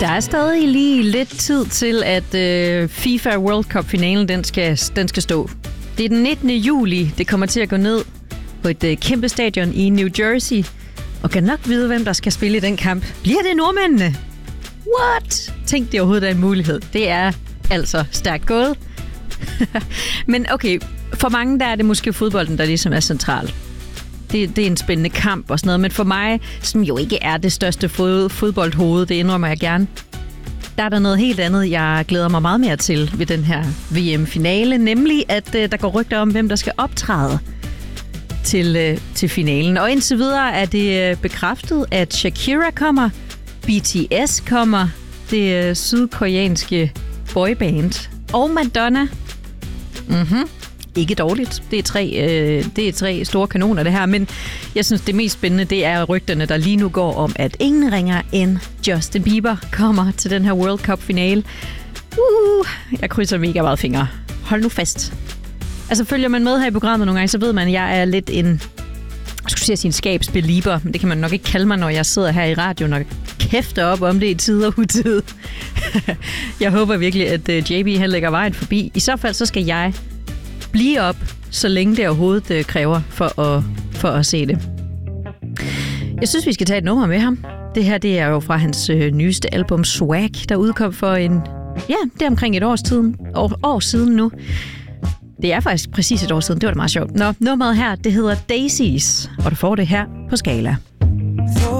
Der er stadig lige lidt tid til, at FIFA World Cup-finalen den skal stå. Det er den 19. juli, det kommer til at gå ned på et kæmpe stadion i New Jersey. Og kan nok vide, hvem der skal spille i den kamp. Bliver det nordmændene? What? Tænk, det overhovedet er en mulighed. Det er altså stærkt gået. Men okay, for mange der er det måske fodbolden, der ligesom er central. Det er en spændende kamp og sådan noget, men for mig, som jo ikke er det største fodboldhoved, det indrømmer jeg gerne, der er der noget helt andet, jeg glæder mig meget mere til ved den her VM-finale, nemlig at der går rygter om, hvem der skal optræde til finalen. Og indtil videre er det bekræftet, at Shakira kommer, BTS kommer, det sydkoreanske boyband, og Madonna. Ikke dårligt. Det er tre store kanoner, det her. Men jeg synes, det mest spændende, det er rygterne, der lige nu går om, at ingen ringer end Justin Bieber kommer til den her World Cup-finale. Jeg krydser mega meget fingre. Hold nu fast. Altså, følger man med her i programmet nogle gange, så ved man, at jeg er lidt en skabsbelieber, men det kan man nok ikke kalde mig, når jeg sidder her i radioen og kæfter op om det i tid og utid. Jeg håber virkelig, at JB han lægger vejen forbi. I så fald, så skal jeg blive op, så længe det overhovedet kræver for at se det. Jeg synes, vi skal tage et nummer med ham. Det her, det er jo fra hans nyeste album Swag, der udkom for det er omkring et år siden nu. Det er faktisk præcis et år siden. Det var da meget sjovt. Nummeret her, det hedder Daisies, og du får det her på Skala.